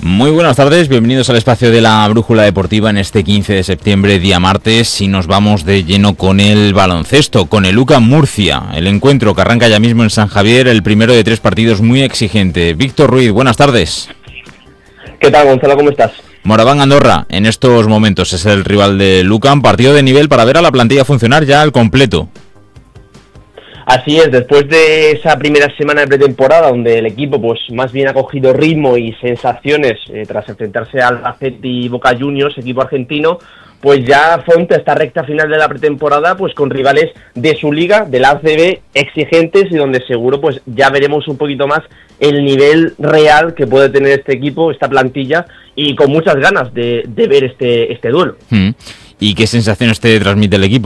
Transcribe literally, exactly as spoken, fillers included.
Muy buenas tardes, bienvenidos al espacio de la Brújula Deportiva en este quince de septiembre, día martes, y nos vamos de lleno con el baloncesto, con el UCAM Murcia, el encuentro que arranca ya mismo en San Javier, el primero de tres partidos muy exigente. Víctor Ruiz, buenas tardes. ¿Qué tal, Gonzalo? ¿Cómo estás? Moraván Andorra, en estos momentos es el rival del UCAM, partido de nivel para ver a la plantilla funcionar ya al completo. Así es, después de esa primera semana de pretemporada donde el equipo pues más bien ha cogido ritmo y sensaciones eh, tras enfrentarse al Albacete y Boca Juniors, equipo argentino, pues ya afronta esta recta final de la pretemporada pues con rivales de su liga, de la A C B, exigentes, y donde seguro pues ya veremos un poquito más el nivel real que puede tener este equipo, esta plantilla, y con muchas ganas de, de ver este, este duelo. Hmm. ¿Y qué sensaciones te transmite el equipo?